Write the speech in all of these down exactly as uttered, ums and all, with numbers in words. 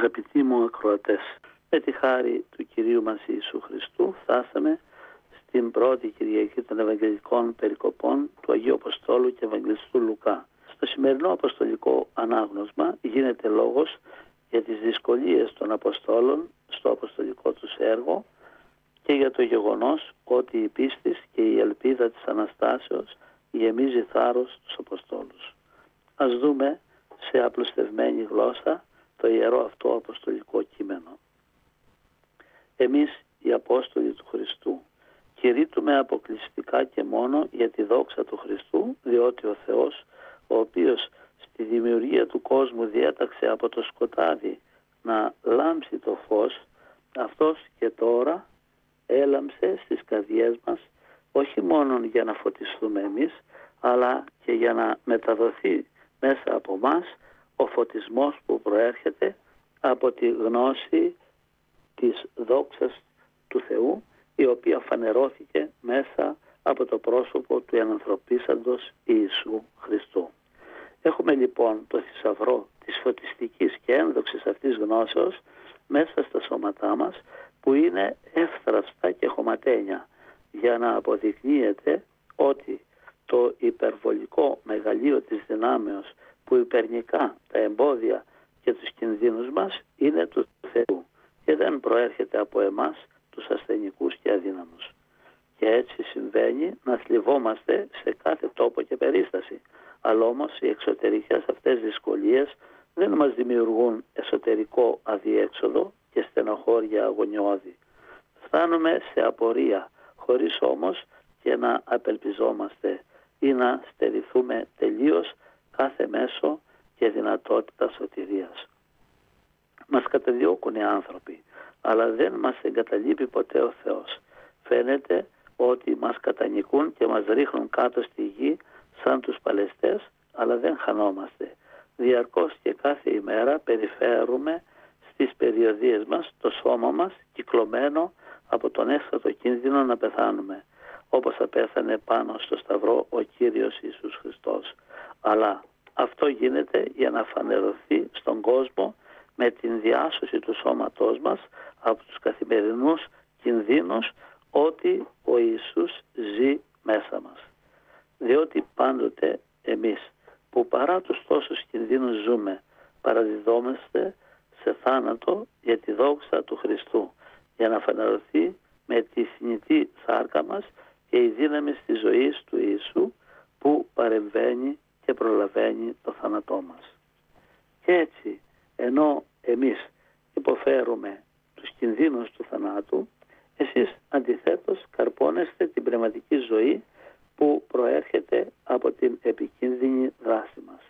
Αγαπητοί μου ακροατές, με τη χάρη του Κυρίου μας Ιησού Χριστού φτάσαμε στην πρώτη Κυριακή των Ευαγγελικών Περικοπών του Αγίου Αποστόλου και Ευαγγελιστού Λουκά. Στο σημερινό αποστολικό ανάγνωσμα γίνεται λόγος για τις δυσκολίες των Αποστόλων στο αποστολικό τους έργο και για το γεγονός ότι η πίστη και η ελπίδα της Αναστάσεως γεμίζει θάρρος στους Αποστόλους. Ας δούμε σε απλουστευμένη γλώσσα το ιερό αυτό αποστολικό κείμενο. Εμείς οι Απόστολοι του Χριστού κηρύττουμε αποκλειστικά και μόνο για τη δόξα του Χριστού, διότι ο Θεός, ο οποίος στη δημιουργία του κόσμου διέταξε από το σκοτάδι να λάμψει το φως, αυτός και τώρα έλαμψε στις καρδιές μας, όχι μόνο για να φωτιστούμε εμείς, αλλά και για να μεταδοθεί μέσα από μας ο φωτισμός που προέρχεται από τη γνώση της δόξας του Θεού, η οποία φανερώθηκε μέσα από το πρόσωπο του ενανθρωπίσαντος Ιησού Χριστού. Έχουμε λοιπόν το θησαυρό της φωτιστικής και ένδοξης αυτής γνώσεως μέσα στα σώματά μας, που είναι εύθραυστα και χωματένια, για να αποδεικνύεται ότι το υπερβολικό μεγαλείο της δυνάμεως που υπερνικά τα εμπόδια και τους κινδύνους μας είναι του Θεού και δεν προέρχεται από εμάς τους ασθενικούς και αδύναμους. Και έτσι συμβαίνει να θλιβόμαστε σε κάθε τόπο και περίσταση. Αλλά όμως οι εξωτερικές αυτές δυσκολίες δεν μας δημιουργούν εσωτερικό αδιέξοδο και στενοχώρια αγωνιώδη. Φτάνουμε σε απορία, χωρίς όμως και να απελπιζόμαστε ή να στερηθούμε τελείως κάθε μέσο και δυνατότητα σωτηρίας. Μας καταδιώκουν οι άνθρωποι, αλλά δεν μας εγκαταλείπει ποτέ ο Θεός. Φαίνεται ότι μας κατανικούν και μας ρίχνουν κάτω στη γη σαν τους παλαιστές, αλλά δεν χανόμαστε. Διαρκώς και κάθε ημέρα περιφέρουμε στις περιοδίες μας το σώμα μας κυκλωμένο από τον έσχατο κίνδυνο να πεθάνουμε, όπως απέθανε πάνω στο Σταυρό ο Κύριος Ιησούς Χριστός. Αλλά αυτό γίνεται για να φανερωθεί στον κόσμο με την διάσωση του σώματός μας από τους καθημερινούς κινδύνους, ότι ο Ιησούς ζει μέσα μας. Διότι πάντοτε εμείς που παρά τους τόσους κινδύνους ζούμε, παραδιδόμαστε σε θάνατο για τη δόξα του Χριστού, για να φανερωθεί με τη θνητή σάρκα μας και η δύναμη της ζωής του Ιησού, που παρεμβαίνει και προλαβαίνει το θάνατό μας. Και έτσι, ενώ εμείς υποφέρουμε τους κινδύνους του θανάτου, εσείς αντιθέτως καρπώνεστε την πνευματική ζωή που προέρχεται από την επικίνδυνη δράση μας.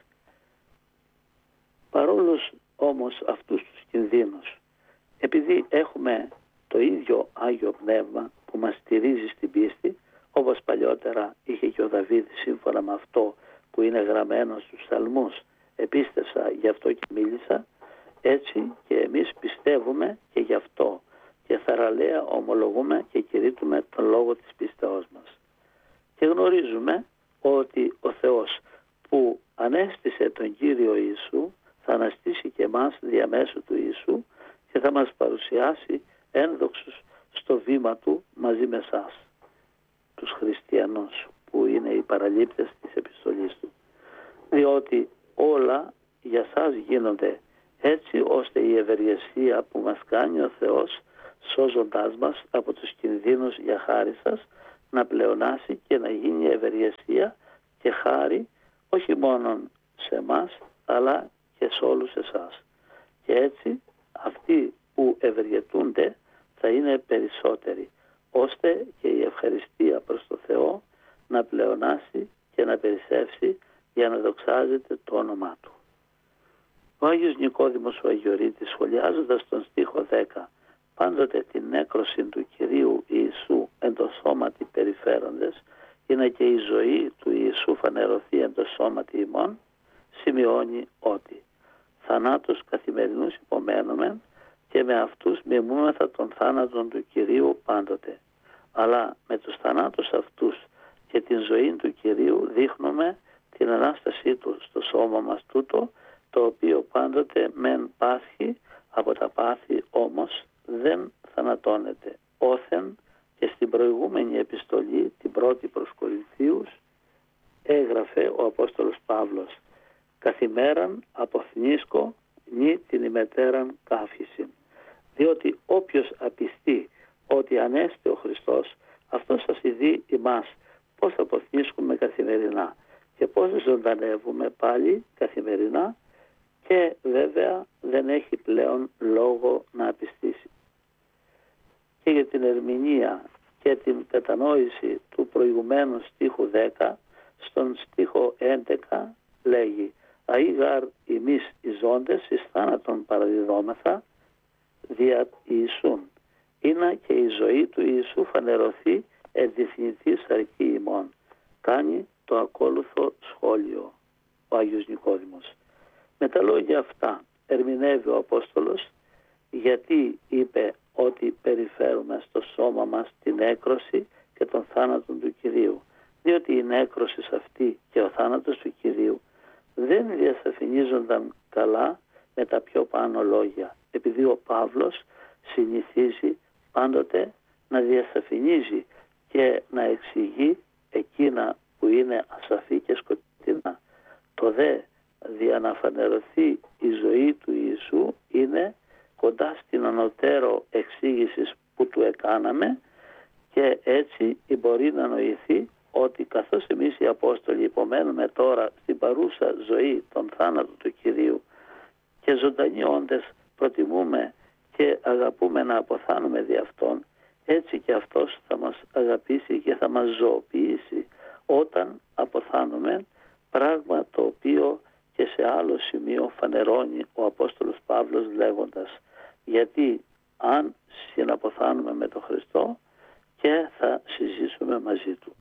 Παρόλος όμως αυτούς τους κινδύνους, επειδή έχουμε το ίδιο Άγιο Πνεύμα που μας στηρίζει στην πίστη, όπως παλιότερα είχε και ο Δαβίδ σύμφωνα με αυτό που είναι γραμμένο στους Ψαλμούς, επίστευσα γι' αυτό και μίλησα, έτσι και εμείς πιστεύουμε και γι' αυτό και θαραλέα ομολογούμε και κηρύττουμε τον λόγο της πίστεώς μας. Και γνωρίζουμε ότι ο Θεός που ανέστησε τον Κύριο Ιησού θα αναστήσει και εμάς διαμέσου του Ιησού και θα μας παρουσιάσει ένδοξους στο βήμα του μαζί με εσάς, τους χριστιανούς που είναι οι παραλήπτες της επιστολής του. Διότι όλα για σας γίνονται έτσι ώστε η ευεργεσία που μας κάνει ο Θεός, σώζοντάς μας από τους κινδύνους για χάρη σας, να πλεονάσει και να γίνει ευεργεσία και χάρη όχι μόνο σε εμάς αλλά και σε όλους εσάς. Και έτσι αυτοί που ευεργετούνται θα είναι περισσότεροι, ώστε και η ευχαριστία προς το Θεό να πλεονάσει και να περισσεύσει για να δοξάζεται το όνομά Του. Ο Άγιος Νικόδημος ο Αγιορείτης, σχολιάζοντας τον στίχο δέκα, πάντοτε την νέκρωση του Κυρίου Ιησού εν το σώματι περιφέροντες, είναι και η ζωή του Ιησού φανερωθεί εν το σώματι ημών, σημειώνει ότι θανάτους καθημερινούς υπομένουμε και με αυτούς μιμούμεθα τον θάνατον του Κυρίου πάντοτε. Αλλά με τους θανάτους αυτούς και την ζωή του Κυρίου δείχνουμε την Ανάστασή Του στο σώμα μας τούτο, το οποίο πάντοτε μεν πάσχει, Από τα πάθη όμως δεν θανατώνεται. Όθεν και στην προηγούμενη επιστολή, την πρώτη προς Κορινθίους, έγραφε ο Απόστολος Παύλος «Καθημέραν αποθνίσκω νη την ημετέραν καύχησιν». Διότι όποιος απιστεί ότι ανέστη ο Χριστός, αυτός θα δει ημάς πώς θα αποθνίσκουμε καθημερινά και πώς ζωντανεύουμε πάλι καθημερινά, και βέβαια δεν έχει πλέον λόγο να απιστήσει. Και για την ερμηνεία και την κατανόηση του προηγουμένου στίχου δέκα, στον στίχο έντεκα λέγει «Αίγαρ ημείς οι ζώντες εις θάνατον παραδιδόμεθα δια Ιησούν, είναι και η ζωή του Ιησού φανερωθεί εδειθνηθεί σαρκή ημών». Κάνει το ακόλουθο σχόλιο ο Άγιος Νικόδημος. Με τα λόγια αυτά ερμηνεύει ο Απόστολος γιατί είπε ότι περιφέρουμε στο σώμα μας την έκρωση και τον θάνατο του Κυρίου. Διότι η νέκρωση αυτή και ο θάνατος του Κυρίου δεν διασαφηνίζονταν καλά με τα πιο πάνω λόγια, επειδή ο Παύλος συνηθίζει πάντοτε να διασαφηνίζει και να εξηγεί εκείνα που είναι ασαφή και σκοτεινά. Το δε δια να φανερωθεί η ζωή του Ιησού είναι κοντά στην ανωτέρω εξήγηση που του εκάναμε, και έτσι μπορεί να νοηθεί ότι καθώς εμείς οι Απόστολοι υπομένουμε τώρα στην παρούσα ζωή τον θάνατο του Κυρίου και ζωντανοί όντες προτιμούμε και αγαπούμε να αποθάνουμε δι' αυτόν, έτσι και αυτός θα μας αγαπήσει και θα μας ζωοποιήσει όταν αποθάνουμε, πράγμα το οποίο και σε άλλο σημείο φανερώνει ο Απόστολος Παύλος λέγοντας «Γιατί αν συναποθάνουμε με τον Χριστό και θα συζήσουμε μαζί του».